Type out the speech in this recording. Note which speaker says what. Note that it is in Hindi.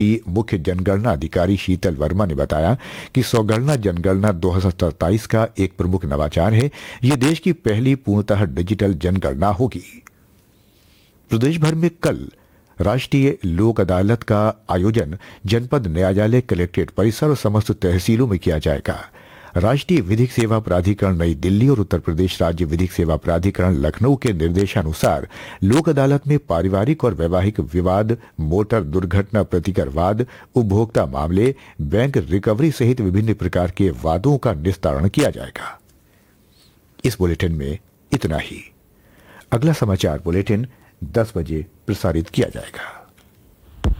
Speaker 1: की मुख्य जनगणना अधिकारी शीतल वर्मा ने बताया कि सौगणना जनगणना 2027 का एक प्रमुख नवाचार है। ये देश की पहली पूर्णतः डिजिटल जनगणना होगी। प्रदेश भर में कल राष्ट्रीय लोक अदालत का आयोजन जनपद न्यायालय, कलेक्ट्रेट परिसर और समस्त तहसीलों में किया जाएगा। राष्ट्रीय विधिक सेवा प्राधिकरण नई दिल्ली और उत्तर प्रदेश राज्य विधिक सेवा प्राधिकरण लखनऊ के निर्देशानुसार लोक अदालत में पारिवारिक और वैवाहिक विवाद, मोटर दुर्घटना प्रतिकर वाद, उपभोक्ता मामले, बैंक रिकवरी सहित विभिन्न प्रकार के वादों का निस्तारण किया जाएगा। इस बुलेटिन में इतना ही। अगला समाचार बुलेटिन 10 बजे प्रसारित किया जाएगा।